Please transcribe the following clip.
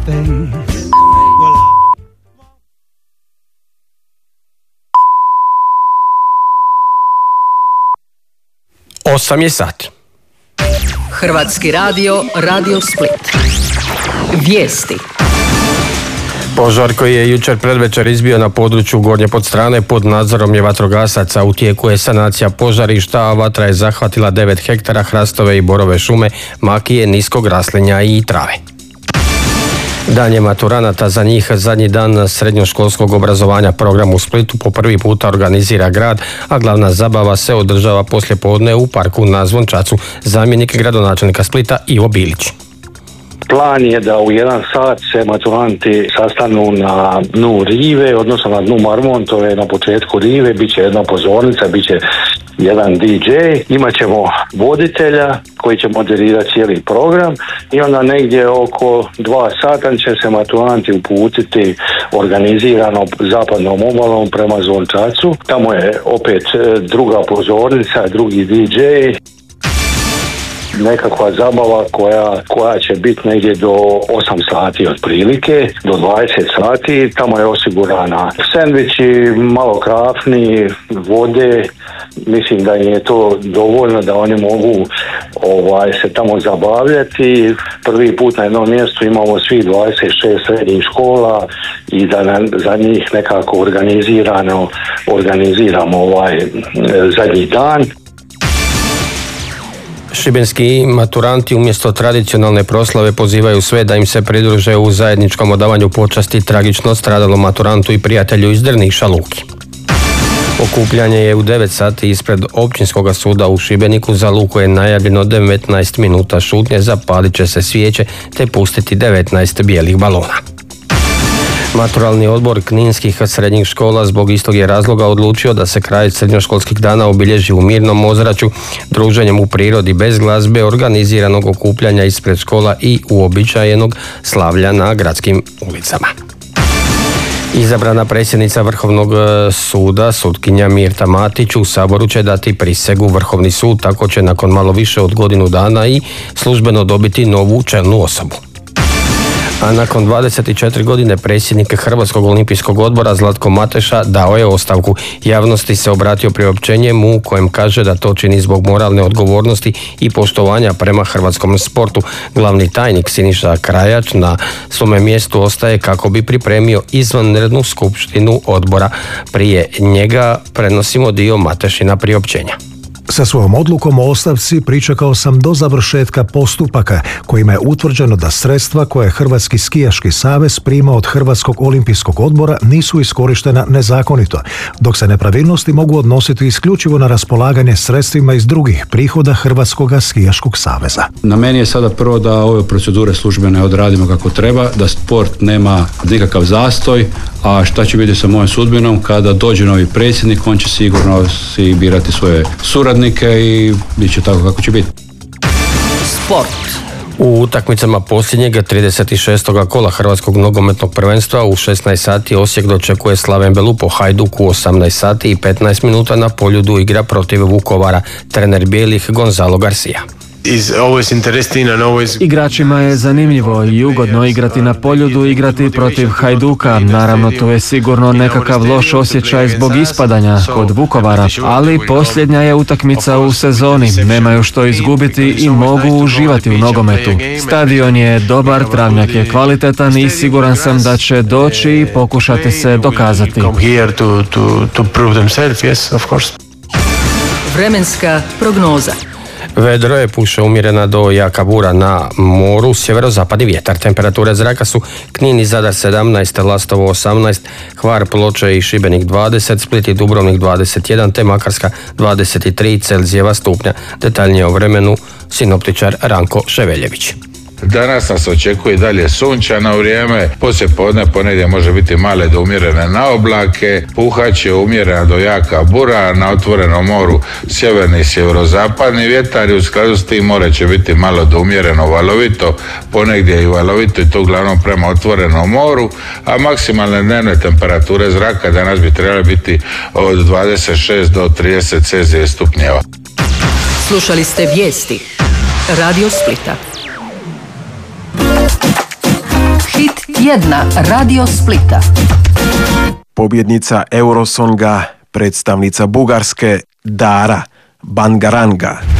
face. 8 je sati. Hrvatski radio, Radio Split. Vijesti. Požar koji je jučer predvečer izbio na području Gornje Podstrane pod nadzorom je vatrogasaca. U tijeku je sanacija požarišta, a vatra je zahvatila 9 hektara hrastove i borove šume, makije, niskog raslinja i trave. Dan je maturanata, za njih zadnji dan srednjoškolskog obrazovanja. Program u Splitu po prvi puta organizira grad, a glavna zabava se održava poslijepodne u parku na Zvončacu. Zamjenik gradonačelnika Splita Ivo Bilić. Plan je da u 1 sat se maturanti sastanu na dnu rive, odnosno na dnu Marmontove, na početku rive, bit će jedna pozornica, bit će jedan DJ, imat ćemo voditelja koji će moderirati cijeli program i onda negdje oko 2 sata će se maturanti uputiti organizirano zapadnom obalom prema Zvončacu. Tamo je opet druga pozornica, drugi DJ. Nekakva zabava koja će biti negdje do 8 sati otprilike, do 20 sati. Tamo je osigurana sendviči, malo krafni, vode. Mislim da im je to dovoljno da oni mogu se tamo zabavljati. Prvi put na jednom mjestu imamo svi 26 srednjih škola i da za njih nekako organiziramo zadnji dan. Šibenski maturanti umjesto tradicionalne proslave pozivaju sve da im se pridruže u zajedničkom odavanju počasti tragično stradalom maturantu i prijatelju iz Drniša Luki. Okupljanje je u 9 sati ispred Općinskog suda u Šibeniku. Za Luku je najavljeno 19 minuta šutnje, zapalit će se svijeće te pustiti 19 bijelih balona. Maturalni odbor kninskih srednjih škola zbog istog je razloga odlučio da se kraj srednjoškolskih dana obilježi u mirnom ozračju, druženjem u prirodi bez glazbe, organiziranog okupljanja ispred škola i uobičajenog slavlja na gradskim ulicama. Izabrana predsjednica Vrhovnog suda, sutkinja Mirta Matić, u Saboru će dati prisegu. Vrhovni sud tako će nakon malo više od godinu dana i službeno dobiti novu čelnu osobu. A nakon 24 godine predsjednik Hrvatskog olimpijskog odbora Zlatko Mateša dao je ostavku. Javnosti se obratio priopćenjem u kojem kaže da to čini zbog moralne odgovornosti i poštovanja prema hrvatskom sportu. Glavni tajnik Siniša Krajač na svome mjestu ostaje kako bi pripremio izvanrednu skupštinu odbora. Prije njega prenosimo dio Matešina priopćenja. Sa svojom odlukom o ostavci pričekao sam do završetka postupaka kojima je utvrđeno da sredstva koje Hrvatski skijaški savez prima od Hrvatskog olimpijskog odbora nisu iskorištena nezakonito, dok se nepravilnosti mogu odnositi isključivo na raspolaganje sredstvima iz drugih prihoda Hrvatskog skijaškog saveza. Na meni je sada prvo da ove procedure službene odradimo kako treba, da sport nema nikakav zastoj, a šta će biti sa mojom sudbinom kada dođe novi predsjednik, on će sigurno si birati svoje suradnike i bit će tako kako će biti. Sport. U utakmicama posljednjeg 36. kola Hrvatskog nogometnog prvenstva u 16 sati Osijek dočekuje Slaven Belupo. Hajduk u 18 sati i 15 minuta na Poljudu igra protiv Vukovara. Trener bijelih Gonzalo Garcia. Igračima je zanimljivo i ugodno igrati na Poljudu, igrati protiv Hajduka. Naravno, to je sigurno nekakav loš osjećaj zbog ispadanja kod Vukovara, ali posljednja je utakmica u sezoni. Nemaju što izgubiti i mogu uživati u nogometu. Stadion je dobar, travnjak je kvalitetan i siguran sam da će doći i pokušati se dokazati. Vremenska prognoza. Vedro je, puše umjerena do jaka bura na moru, sjeverozapadni vjetar. Temperature zraka su Knin i Zadar 17, Lastovo 18, Hvar, Ploče i Šibenik 20, Split i Dubrovnik 21, te Makarska 23 Celzijeva stupnja. Detaljnije o vremenu sinoptičar Ranko Ševeljević. Danas nas očekuje dalje sunčano vrijeme, poslije podne ponedje može biti male do umjerene na oblake, puhaće umjerena do jaka bura, na otvorenom moru sjeverni i sjeverozapadni vjetar i u skladu s tim more će biti malo do umjereno valovito, ponegdje i valovito i to uglavnom prema otvorenom moru, a maksimalne dnevne temperature zraka danas bi trebale biti od 26 do 30 Celzijeva stupnjeva. Slušali ste vijesti Radio Splita. Hit tjedna Radio Splita. Pobjednica Eurosonga, predstavnica Bugarske Dara Bangaranga.